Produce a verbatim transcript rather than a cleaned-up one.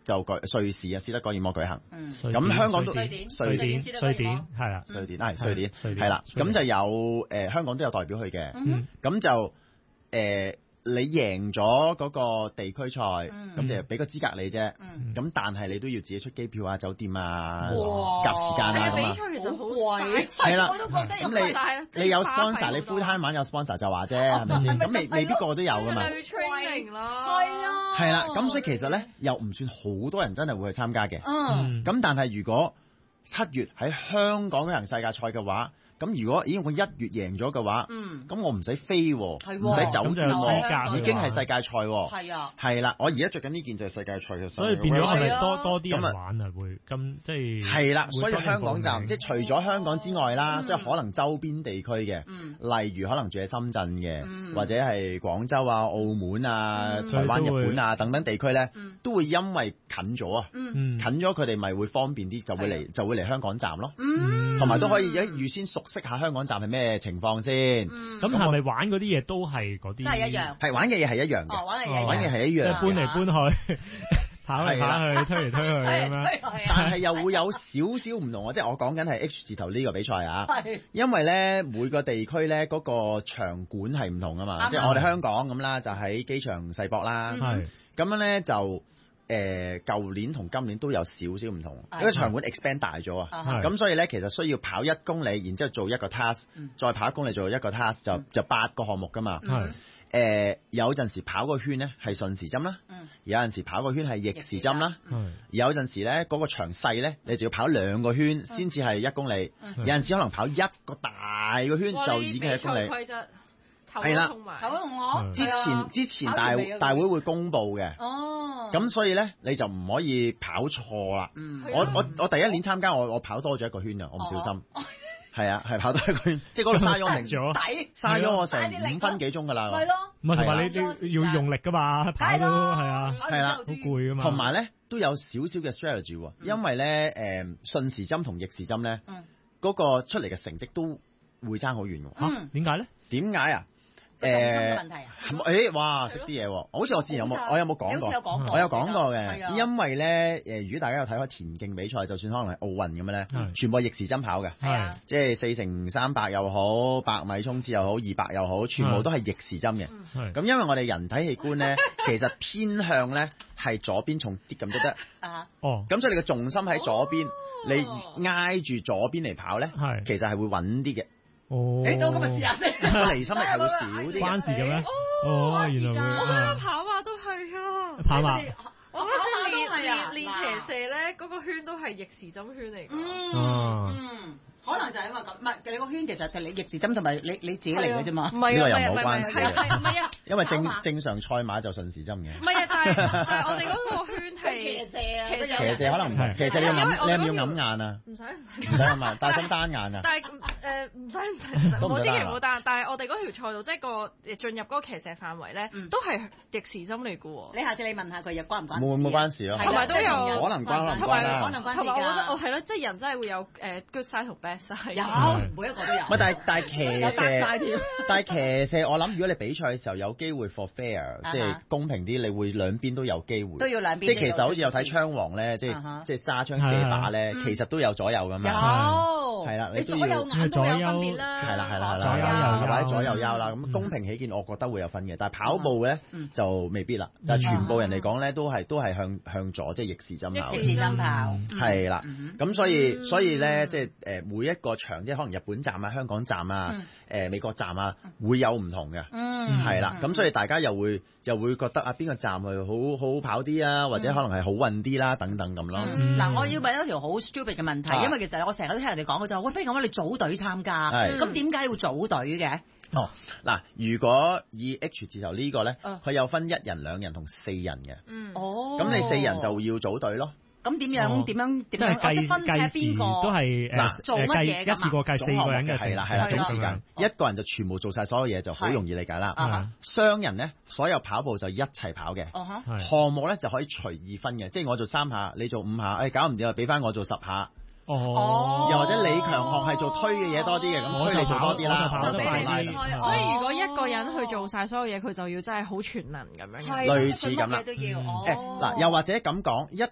就舉瑞士啊，斯德哥爾摩舉行。 嗯， 咁香港都瑞典瑞典瑞典係啦， 瑞典係瑞典瑞典係啦，咁就有誒香港都有代表去嘅。 嗯咁就誒。你贏咗嗰個地區賽，咁、 嗯、 就俾個資格你啫。咁、 嗯、 但係你都要自己出機票啊、酒店啊、 哇夾時間啊咁啊。 比賽其實好貴， 係啦。 我都覺得有咁你你有 sponsor，你 full time 玩有 sponsor 就話啫，係咪先？咁未未必個個都有噶嘛。 去 training 啦， 係啊。 係啦，咁所以其實咧又唔算好多人真係會去參加嘅。 嗯。 咁但係如果七月喺香港舉行世界賽嘅話，咁如果咦我一月贏咗嘅話，嗯，咁我唔使飛，唔使酒店，已經係世界賽喎。係啊，係啦，我而家着緊呢件就係世界賽嘅， 所以變咗係咪多多啲人玩啊？會咁即係係啦，所以香港站即係除咗香港之外啦，即係可能周邊地區嘅，例如可能住喺深圳嘅，或者係廣州啊、澳門啊、台灣、日本啊等等地區咧，都會因為近咗啊，近咗佢哋咪會方便啲，就會嚟就會嚟香港站咯，同埋都可以一預先熟識下香港站係咩情況先？ 咁係咪玩嗰啲嘢都係嗰啲？都係一樣。 係玩嘅嘢係一樣嘅。 哦，玩嘅嘢。 玩嘅係一樣。 即係搬嚟搬去，跑嚟跑去，推嚟推去咁樣。 但係又會有少少唔同啊！即係我講緊係 H 字頭呢個比賽啊。係。因為咧每個地區咧嗰個場館係唔同啊嘛。即係我哋香港咁啦，就喺機場世博啦。係。咁樣咧就。誒，舊年同今年都有少少唔同，因為場館 expand 大咗啊，咁所以咧其實需要跑一公里，然之後做一個 task，再跑一公里做一個 task，就就八個項目噶嘛。誒，有陣時跑個圈咧係順時針啦，有陣時跑個圈係逆時針啦，有陣時咧嗰個場細咧，你就要跑兩個圈先至係一公里，有陣時可能跑一個大個圈就已經係一公里。係啦， 我之前之前大大會會公佈嘅，哦，咁所以咧你就唔可以跑錯啦。嗯，我我我第一年參加我我跑多咗一個圈啊，我唔小心，係啊係跑多一個圈，即係嗰度嘥咗明咗，嘥咗我成五分幾鐘噶啦。係咯， 唔係同埋你要用力噶嘛，跑都係啊， 係啦， 好攰噶嘛。 同埋咧都有少少嘅 strategy 喎，因為咧誒順時針同逆時針咧，嗰個出嚟嘅成績都會爭好遠喎。 嗯，點解咧？ 點解啊？ 誒，問題啊！ 誒，哇，識啲嘢喎！好似我之前有冇，我有冇講過？我有講過嘅，因為咧，誒，如果大家有睇開田徑比賽，就算可能係奧運咁樣咧，全部係逆時針跑嘅，係，即係四乘三百又好，百米衝刺又好，二百又好，全部都係逆時針嘅。咁因為我哋人體器官咧，其實偏向咧係左邊重啲咁都得。啊，哦，咁所以你嘅重心喺左邊，你挨住左邊嚟跑咧，係，其實係會穩啲嘅。 哦， 你到咁嘅時間， 個離心力係會少啲， 關事嘅咩？哦，原來會。 我想跑馬都係啊， 跑馬。 我嗰次練練練騎射咧，嗰個圈都係逆時針圈嚟㗎。嗯嗯。可能就係因為咁，唔係你個圈其實係你逆時針同埋你你自己嚟嘅啫嘛。 唔係啊， 呢個又冇關事嘅。係唔係啊？ 因為正正常賽馬就順時針嘅。 唔係啊，但係但係我哋嗰個圈係騎射啊， 騎射可能唔係，騎射你要揞，你係咪要揞眼啊？ 唔使唔使。 唔使揞眼，戴心單眼啊。 但係誒唔使唔使唔使，冇千祈唔好單。但係我哋嗰條賽道即係個進入嗰個騎射範圍咧，都係逆時針嚟嘅喎。 你下次你問下佢又關唔關事？ 冇冇關事咯。 同埋都有可能關， 同埋可能關事㗎。 同埋我覺得我係咯，即係人真係會有誒 good side 同 bad side。 有。每一個都有。 唔係，但係但係騎射，但係騎射，我諗如果你比賽嘅時候有機會 for fair，即係公平啲，你會兩邊都有機會。 都要兩邊。 即係其實好似有睇槍王咧，即係即係揸槍射靶咧，其實都有左右㗎嘛。 有。 係啦，你都要。左右眼都有分別啦。 係啦係啦係啦。 左右或者左右腰啦，咁公平起見，我覺得會有分嘅。但係跑步咧就未必啦。但係全部人嚟講咧，都係都係向向左，即係逆時針跑。 逆時針跑。 係啦。咁所以所以咧，即係誒每一個場，即係可能日本站啊、香港站啊、誒美國站啊，會有唔同嘅。嗯。係啦。咁所以大家又會又會覺得啊，邊個站係好好好跑啲啊，或者可能係好運啲啦，等等咁咯。 嗱，我要問一條好 stupid 嘅問題，因為其實我成日都聽人哋講嘅就係，喂，不如咁你組隊參加，咁點解要組隊嘅？ 哦，嗱，如果以 H 字頭呢個咧，佢有分一人、兩人同四人嘅。嗯。哦。咁你四人就要組隊咯。 咁點樣點樣點樣？即係分睇邊個都係嗱做乜嘢㗎嘛？ 一次過計四個人嘅，係啦係啦，總時間一個人就全部做晒所有嘢，就好容易理解啦。雙人咧，所有跑步就一齊跑嘅。項目咧就可以隨意分嘅，即係我做三下，你做五下，誒搞唔掂啊，俾翻我做十下。哦，又或者李強項係做推嘅嘢多啲嘅，咁推你做多啲啦。 所以如果一個人去做晒所有嘢，佢就要真係好全能咁樣。 類似咁啦。 都要。 誒嗱，又或者咁講，一